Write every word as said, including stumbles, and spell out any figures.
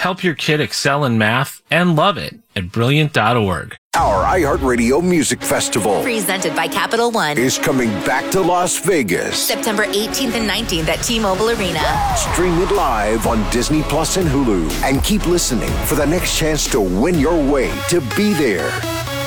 Help your kid excel in math and love it at brilliant dot org. Our iHeartRadio Music Festival, presented by Capital One, is coming back to Las Vegas. September eighteenth and nineteenth at T-Mobile Arena. Stream it live on Disney Plus and Hulu. And keep listening for the next chance to win your way to be there.